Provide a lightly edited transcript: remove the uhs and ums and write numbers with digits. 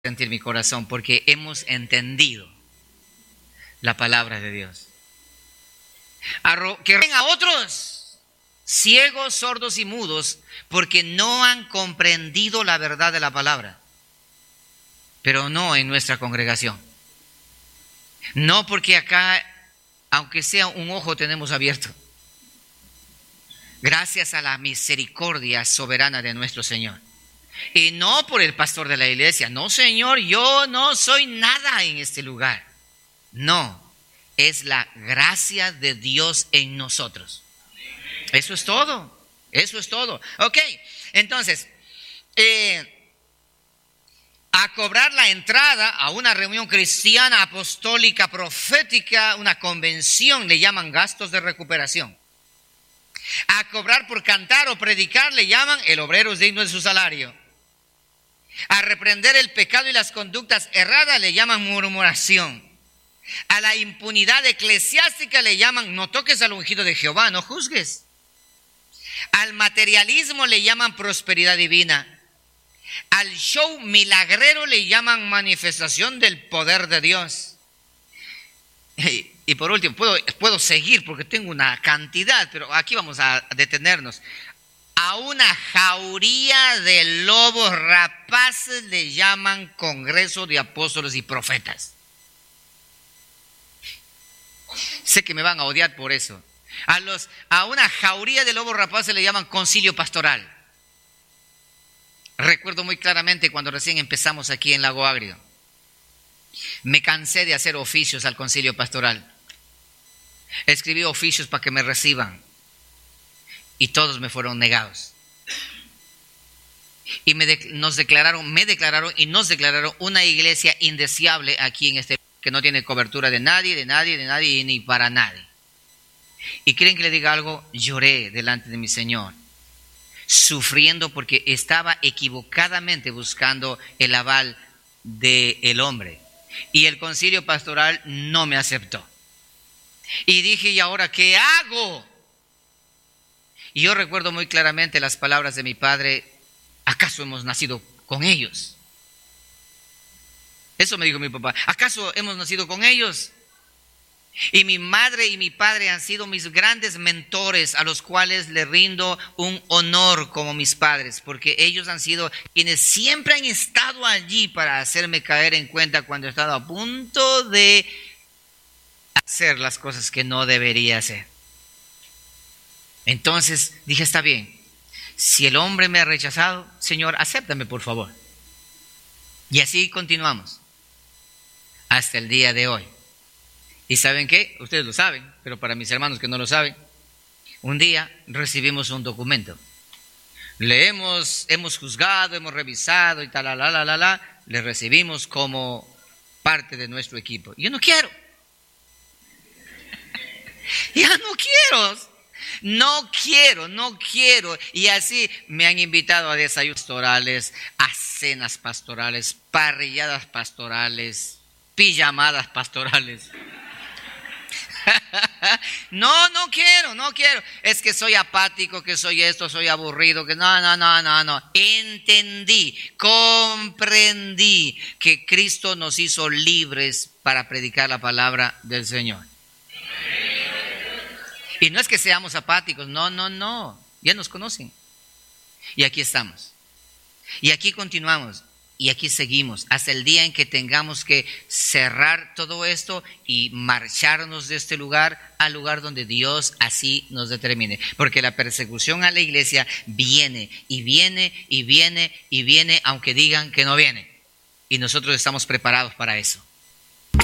sentir mi corazón porque hemos entendido la palabra de Dios. Que ven a otros ciegos, sordos y mudos porque no han comprendido la verdad de la palabra. Pero no en nuestra congregación. No porque acá, aunque sea un ojo, tenemos abierto. Gracias a la misericordia soberana de nuestro Señor. Y no por el pastor de la iglesia. No, Señor, yo no soy nada en este lugar. No, es la gracia de Dios en nosotros. Eso es todo. Eso es todo. Ok, entonces, a cobrar la entrada a una reunión cristiana, apostólica, profética, una convención, le llaman gastos de recuperación. A cobrar por cantar o predicar le llaman el obrero es digno de su salario. A reprender el pecado y las conductas erradas le llaman murmuración. A la impunidad eclesiástica le llaman no toques al ungido de Jehová, no juzgues. Al materialismo le llaman prosperidad divina. Al show milagrero le llaman manifestación del poder de Dios. Y por último, puedo seguir porque tengo una cantidad, pero aquí vamos a detenernos. A una jauría de lobos rapaces le llaman congreso de apóstoles y profetas. Sé que me van a odiar por eso. A una jauría de lobos rapaces le llaman concilio pastoral. Recuerdo muy claramente cuando recién empezamos aquí en Lago Agrio. Me cansé de hacer oficios al concilio pastoral. Escribí oficios para que me reciban y todos me fueron negados. Y me declararon una iglesia indeseable aquí en este, que no tiene cobertura de nadie y ni para nadie. ¿Y quieren que le diga algo? Lloré delante de mi Señor, sufriendo porque estaba equivocadamente buscando el aval del hombre. Y el concilio pastoral no me aceptó. Y dije, ¿y ahora qué hago? Y yo recuerdo muy claramente las palabras de mi padre: ¿acaso hemos nacido con ellos? Eso me dijo mi papá. ¿Acaso hemos nacido con ellos? Y mi madre y mi padre han sido mis grandes mentores, a los cuales le rindo un honor como mis padres, porque ellos han sido quienes siempre han estado allí para hacerme caer en cuenta cuando he estado a punto de hacer las cosas que no debería hacer. Entonces dije, está bien, si el hombre me ha rechazado, Señor, acéptame por favor. Y así continuamos hasta el día de hoy. ¿Y saben qué? Ustedes lo saben, pero para mis hermanos que no lo saben, un día recibimos un documento. Hemos juzgado, hemos revisado y tal, le recibimos como parte de nuestro equipo. Yo no quiero. Ya no quiero. Y así me han invitado a desayunos pastorales, a cenas pastorales, parrilladas pastorales, pijamadas pastorales. No quiero. Es que soy apático, que soy esto, soy aburrido, que no. Entendí, comprendí que Cristo nos hizo libres para predicar la palabra del Señor. Y no es que seamos apáticos, no. Ya nos conocen. Y aquí estamos. Y aquí continuamos. Y aquí seguimos hasta el día en que tengamos que cerrar todo esto y marcharnos de este lugar al lugar donde Dios así nos determine. Porque la persecución a la iglesia viene, aunque digan que no viene. Y nosotros estamos preparados para eso.